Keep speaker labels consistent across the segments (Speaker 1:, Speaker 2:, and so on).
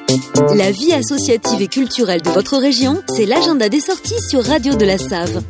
Speaker 1: La vie associative et culturelle de votre région, c'est l'agenda des sorties sur Radio de la Save.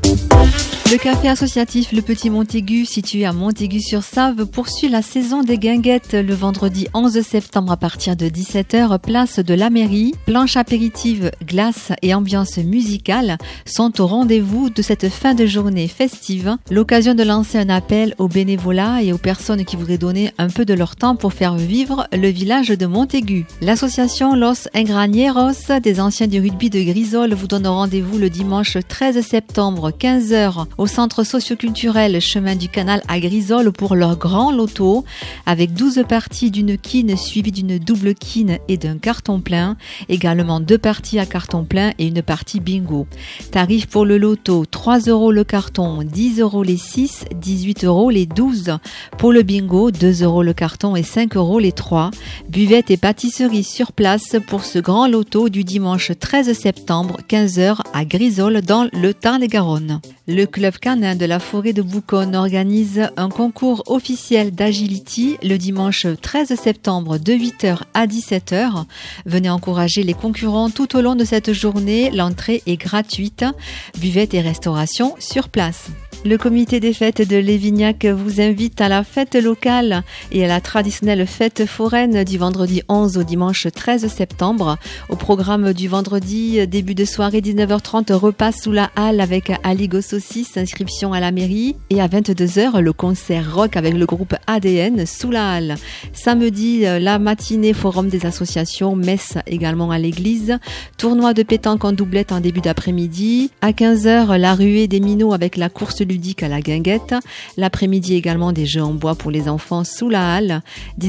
Speaker 2: Le café associatif Le Petit Montaigu, situé à Montaigu-sur-Save, poursuit la saison des guinguettes le vendredi 11 septembre à partir de 17h, place de la mairie. Planche apéritive, glace et ambiance musicale sont au rendez-vous de cette fin de journée festive. L'occasion de lancer un appel aux bénévolats et aux personnes qui voudraient donner un peu de leur temps pour faire vivre le village de Montaigu. L'association Los Engranieros des anciens du rugby de Grisol vous donne rendez-vous le dimanche 13 septembre, 15h, au centre socioculturel Chemin du Canal à Grisol pour leur grand loto, avec 12 parties d'une quine suivie d'une double quine et d'un carton plein, également 2 parties à carton plein et une partie bingo. Tarif pour le loto, 3 € le carton, 10 € les 6, 18 € les 12. Pour le bingo, 2 € le carton et 5 € les 3. Buvette et pâtisserie sur place pour ce grand loto du dimanche 13 septembre, 15h à Grisol dans le Tarn-et-Garonne. Le club canin de la forêt de Bouconne organise un concours officiel d'agility le dimanche 13 septembre de 8h à 17h. Venez encourager les concurrents tout au long de cette journée. L'entrée est gratuite. Buvette et restauration sur place. Le comité des fêtes de Lévignac vous invite à la fête locale et à la traditionnelle fête foraine du vendredi 11 au dimanche 13 septembre. Au programme du vendredi, début de soirée 19h30, repas sous la halle avec Aligo Saucisse, inscription à la mairie. Et à 22h, le concert rock avec le groupe ADN sous la halle. Samedi, la matinée forum des associations, messe également à l'église. Tournoi de pétanque en doublette en début d'après-midi. À 15h, la ruée des minots avec la course ludique à la guinguette. L'après-midi également des jeux en bois pour les enfants sous la halle.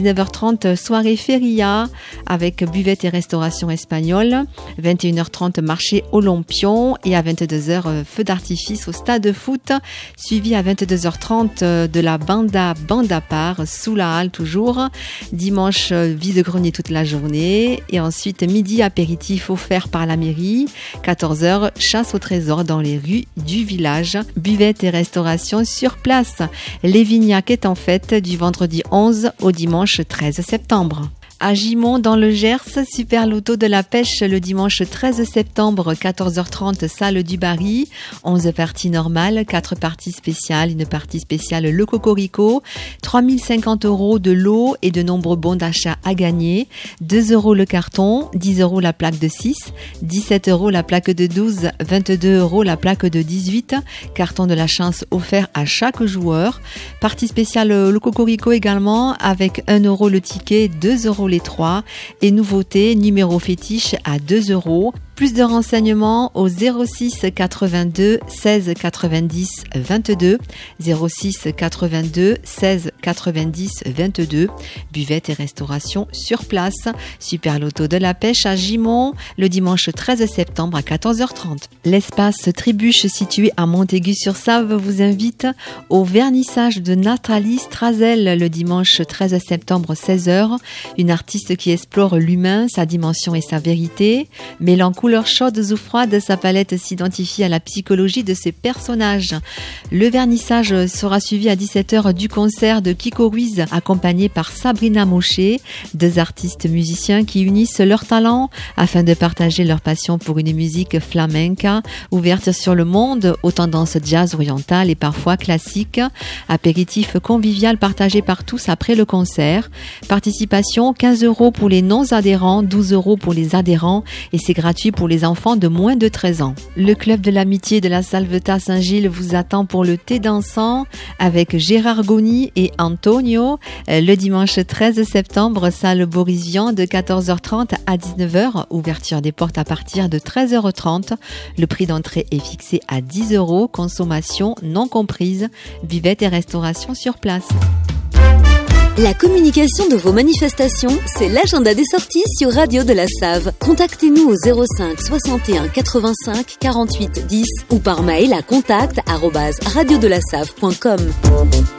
Speaker 2: 19h30 soirée feria avec buvette et restauration espagnole. 21h30 marché Olympion et à 22h feu d'artifice au stade de foot, suivi à 22h30 de la banda part sous la halle toujours. Dimanche vide-grenier toute la journée et ensuite midi apéritif offert par la mairie. 14h chasse au trésor dans les rues du village. Buvette et restauration sur place. Lévignac est en fête du vendredi 11 au dimanche 13 septembre. À Gimont, dans le Gers, super loto de la pêche le dimanche 13 septembre, 14h30, salle du Barry. 11 parties normales, 4 parties spéciales, une partie spéciale le Cocorico. 3050 € de lot et de nombreux bons d'achat à gagner. 2 € le carton, 10 € la plaque de 6, 17 € la plaque de 12, 22 € la plaque de 18. Carton de la chance offert à chaque joueur. Partie spéciale le Cocorico également avec 1 € le ticket, 2 € les 3 et nouveauté numéro fétiche à 2 €. Plus de renseignements au 06 82 16 90 22 06 82 16 90 22. Buvette et restauration sur place. Super loto de la pêche à Gimont le dimanche 13 septembre à 14h30. L'espace Tribuche situé à Montaigu-sur-Save vous invite au vernissage de Nathalie Strazel le dimanche 13 septembre 16h. Une artiste qui explore l'humain, sa dimension et sa vérité. Mêlant couleurs chaudes ou froides, sa palette s'identifie à la psychologie de ses personnages. Le vernissage sera suivi à 17h du concert de Kiko Ruiz, accompagné par Sabrina Mochet, 2 artistes musiciens qui unissent leurs talents afin de partager leur passion pour une musique flamenca, ouverte sur le monde, aux tendances jazz orientales et parfois classiques. Apéritif convivial partagé par tous après le concert. Participation 15 € pour les non-adhérents, 12 € pour les adhérents et c'est gratuit pour les enfants de moins de 13 ans. Le club de l'amitié de la Salvetat Saint-Gilles vous attend pour le thé dansant avec Gérard Goni et Antonio le dimanche 13 septembre, salle Boris Vian de 14h30 à 19h, ouverture des portes à partir de 13h30. Le prix d'entrée est fixé à 10 €, consommation non comprise, buvette et restauration sur place.
Speaker 1: La communication de vos manifestations, c'est l'agenda des sorties sur Radio de la Save. Contactez-nous au 05 61 85 48 10 ou par mail à contact@radiodelasave.com.